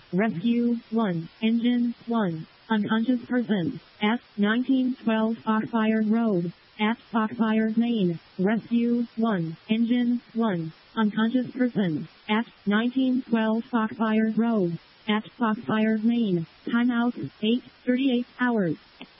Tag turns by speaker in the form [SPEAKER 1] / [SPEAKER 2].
[SPEAKER 1] Rescue 1, Engine 1, unconscious person, at 1912 Foxfire Road, at Foxfire, Maine. Rescue 1, Engine 1, unconscious person, at 1912 Foxfire Road, at Foxfire, Maine. Timeout, 8:38 hours.